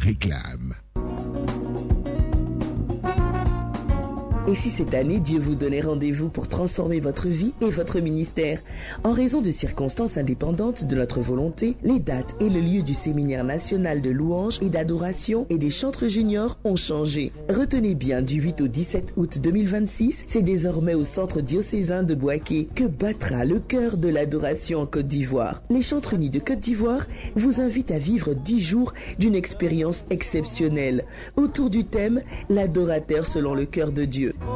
réclame. Et si cette année, Dieu vous donnait rendez-vous pour transformer votre vie et votre ministère? En raison de circonstances indépendantes de notre volonté, les dates et le lieu du séminaire national de louanges et d'adoration et des chantres juniors ont changé. Retenez bien, du 8 au 17 août 2026, c'est désormais au centre diocésain de Bouaké que battra le cœur de l'adoration en Côte d'Ivoire. Les chantres unis de Côte d'Ivoire vous invitent à vivre 10 jours d'une expérience exceptionnelle autour du thème « L'adorateur selon le cœur de Dieu ».